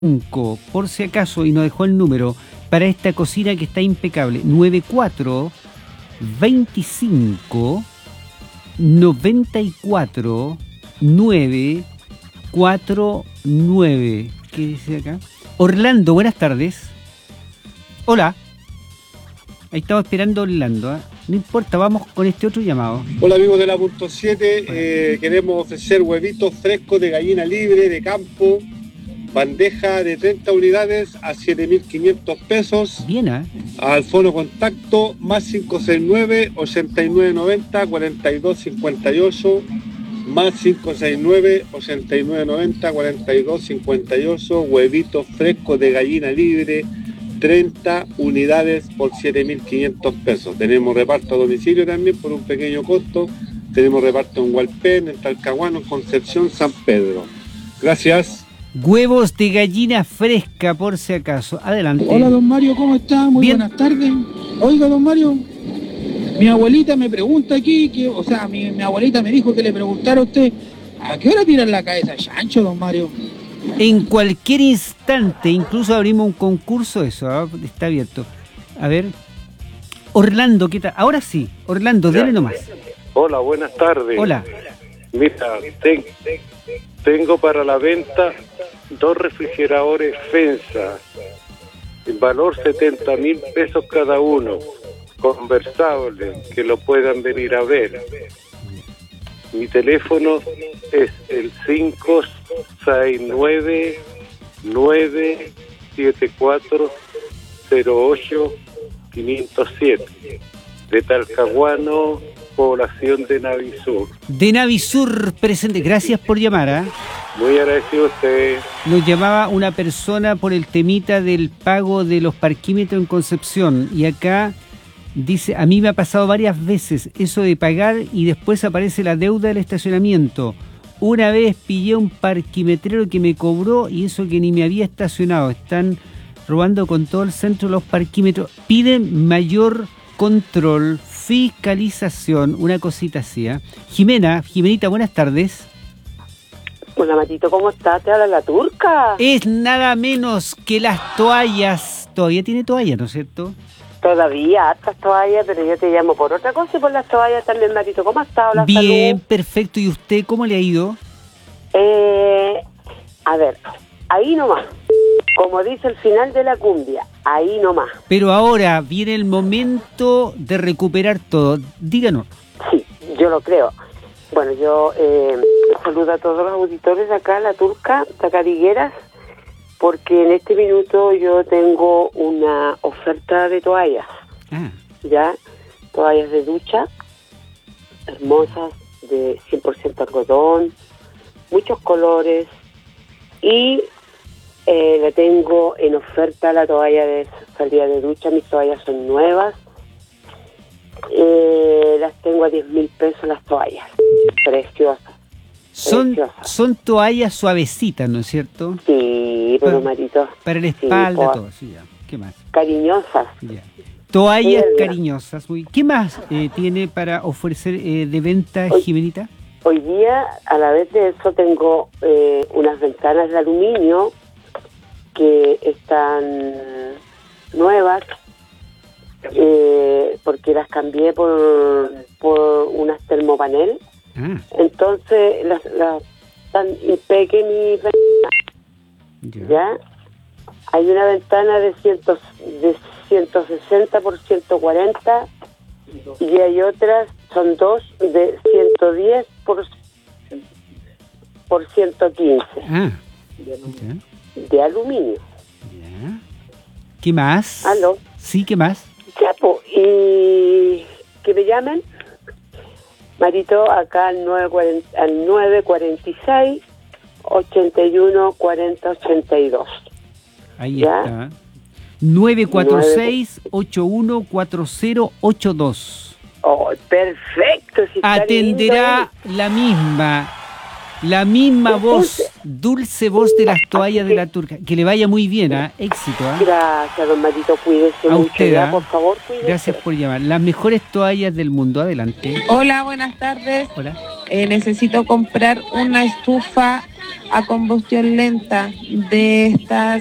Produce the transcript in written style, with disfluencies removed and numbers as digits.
5, por si acaso, y nos dejó el número para esta cocina que está impecable. 94 25 94 949. ¿Qué dice acá? Orlando, buenas tardes. Hola. Ahí estamos esperando Orlando, ¿eh? No importa, vamos con este otro llamado. Hola amigos de la Punto 7, queremos ofrecer huevitos frescos de gallina libre de campo, bandeja de 30 unidades a 7.500 pesos. Bien, ¿eh? Al fono contacto más 569 8990 4258 más 569 8990 4258. Huevitos frescos de gallina libre, 30 unidades por 7.500 pesos. Tenemos reparto a domicilio también por un pequeño costo. Tenemos reparto en Hualpén, en Talcahuano, en Concepción, San Pedro. Gracias. Huevos de gallina fresca, por si acaso. Adelante. Hola, don Mario, ¿cómo está? Muy bien. Buenas tardes. Oiga, don Mario, mi abuelita me pregunta aquí, mi abuelita me dijo que le preguntara a usted, ¿a qué hora tiran la cabeza chancho, don Mario? En cualquier instante, incluso abrimos un concurso, eso, ¿eh? Está abierto. A ver. Orlando, ¿qué tal? Ahora sí, Orlando, dele nomás. Hola, buenas tardes. Hola. Mira, tengo para la venta 2 refrigeradores FENSA, en valor 70.000 pesos cada uno, conversables, que lo puedan venir a ver. Mi teléfono es el 569-974-08-507, de Talcahuano, población de Navisur. De Navisur presente, gracias por llamar, ¿eh? Muy agradecido a usted. Nos llamaba una persona por el temita del pago de los parquímetros en Concepción, y acá dice, a mí me ha pasado varias veces eso de pagar y después aparece la deuda del estacionamiento. Una vez pillé un parquimetrero que me cobró y eso que ni me había estacionado. Están robando con todo el centro los parquímetros. Piden mayor control, fiscalización, una cosita así, ¿eh? Jimenita, buenas tardes. Hola Matito, ¿cómo estás? ¿Te habla la turca? Es nada menos que las toallas. Todavía tiene toallas, ¿no es cierto? Todavía, hartas toallas, pero yo te llamo por otra cosa y por las toallas también, Matito. ¿Cómo está? Hola, bien, salud. Perfecto. ¿Y usted cómo le ha ido? A ver, ahí nomás. Como dice el final de la cumbia, ahí nomás. Pero ahora viene el momento de recuperar todo. Díganos. Sí, yo lo creo. Bueno, yo saludo a todos los auditores de acá, la turca, de acá de Higueras, porque en este minuto yo tengo una oferta de toallas. ¿Ya? Toallas de ducha, hermosas, de 100% algodón, muchos colores, y la tengo en oferta la toalla de salida de ducha. Mis toallas son nuevas, las tengo a 10.000 pesos las toallas, preciosas. Son toallas suavecitas, ¿no es cierto? Sí, pero Marito. Para la espalda, todo. Sí, ya. ¿Qué más? Cariñosas. Ya. Toallas Sí, cariñosas. ¿Qué más tiene para ofrecer de venta, Jimenita? Hoy día, a la vez de eso, tengo unas ventanas de aluminio que están nuevas, porque las cambié por unas termopanel. Entonces las están impeque mi ventana. ¿Ya? Hay una ventana de 160 por 140 y hay otras, son dos de 110 por 115 de aluminio. Ya. ¿Qué más? ¿Aló? Sí, ¿qué más? Chapo, y que me llamen, Marito, acá al 946 81 40 82. Ahí ¿ya? está. 946-814082. Oh, perfecto. Si atenderá la misma voz Dulce voz de las toallas de la Turca. Que le vaya muy bien, éxito. Gracias, don Marito, cuídese A mucho. usted, Ya, por favor, cuídese. Gracias por llamar. Las mejores toallas del mundo. Adelante. Hola, buenas tardes. Hola. Necesito comprar una estufa a combustión lenta de estas